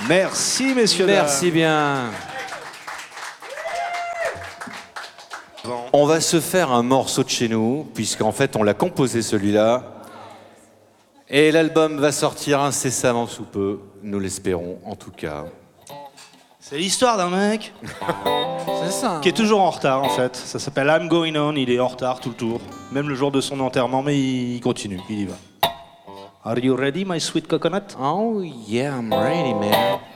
Merci, messieurs. Merci bien. On va se faire un morceau de chez nous, puisqu'en fait, on l'a composé celui-là. Et l'album va sortir incessamment sous peu, nous l'espérons en tout cas. C'est l'histoire d'un mec C'est ça. qui est toujours en retard en fait. Ça s'appelle I'm Going On, il est en retard tout le tour. Même le jour de son enterrement, mais il continue, il y va. Are you ready, my sweet coconut? Oh yeah, I'm ready, man.